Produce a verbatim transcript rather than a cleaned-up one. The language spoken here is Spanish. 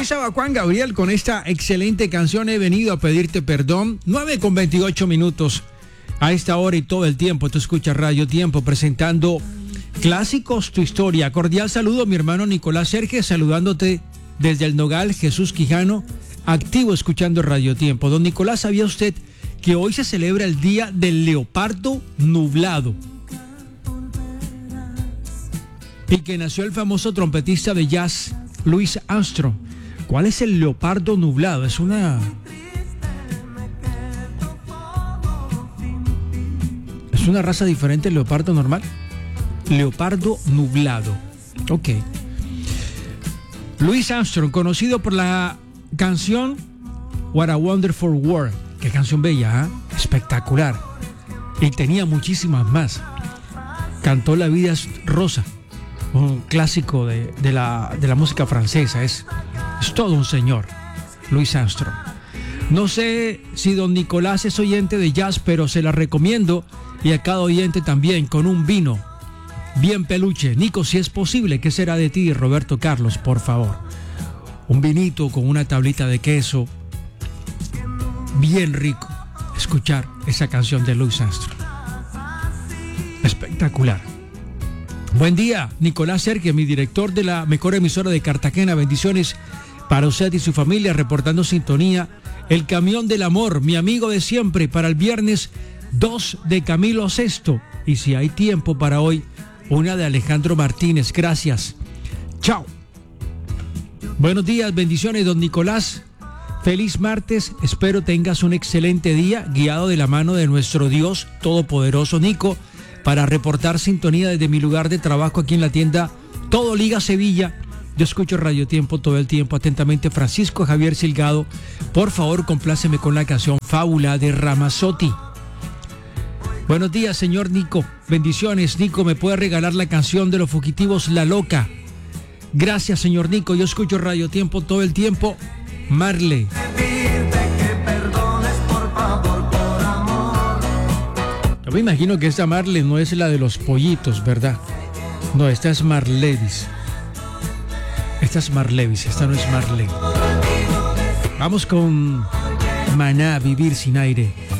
estaba Juan Gabriel con esta excelente canción He venido a pedirte perdón. nueve con veintiocho minutos a esta hora y todo el tiempo. Tú escuchas Radio Tiempo presentando Clásicos, tu historia. Cordial saludo, mi hermano Nicolás Serge, saludándote desde el Nogal, Jesús Quijano, activo escuchando Radio Tiempo. Don Nicolás, ¿sabía usted que hoy se celebra el Día del Leopardo Nublado? Y que nació el famoso trompetista de jazz Louis Armstrong. ¿Cuál es el leopardo nublado? Es una... ¿Es una raza diferente al leopardo normal? Leopardo nublado. Ok. Louis Armstrong, conocido por la canción What a Wonderful World. Qué canción bella, ¿eh? Espectacular. Y tenía muchísimas más. Cantó La vida es rosa, un clásico de, de, la, de la música francesa. Es, es todo un señor, Louis Armstrong. No sé si don Nicolás es oyente de jazz, pero se la recomiendo, y a cada oyente también, con un vino bien peluche. Nico, si es posible, ¿qué será de ti, Roberto Carlos? Por favor, un vinito con una tablita de queso, bien rico. Escuchar esa canción de Louis Armstrong, espectacular. Buen día, Nicolás Serge, mi director de la mejor emisora de Cartagena. Bendiciones para usted y su familia, reportando sintonía. El camión del amor, mi amigo de siempre, para el viernes dos de Camilo Sesto. Y si hay tiempo para hoy, una de Alejandro Martínez. Gracias. Chao. Buenos días, bendiciones, don Nicolás. Feliz martes. Espero tengas un excelente día, guiado de la mano de nuestro Dios Todopoderoso. Nico, para reportar sintonía desde mi lugar de trabajo aquí en la tienda Todo Liga Sevilla. Yo escucho Radio Tiempo todo el tiempo. Atentamente, Francisco Javier Silgado. Por favor, compláceme con la canción Fábula de Ramazzotti. Buenos días, señor Nico. Bendiciones, Nico. ¿Me puede regalar la canción de los fugitivos La Loca? Gracias, señor Nico. Yo escucho Radio Tiempo todo el tiempo. Marley. Yo me imagino que esta Marley no es la de los pollitos, ¿verdad? No, esta es Marlevis. Esta es Marlevis, esta no es Marley. Vamos con Maná, Vivir sin aire.